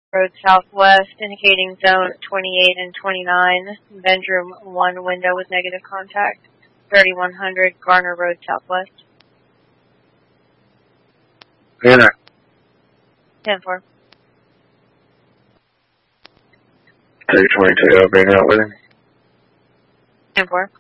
Road Southwest, indicating zone 28 and 29, bedroom 1 window with negative contact, 3100 Garner Road Southwest. Dinner. 10-4. 222, I'll bring her out with him. 10-4.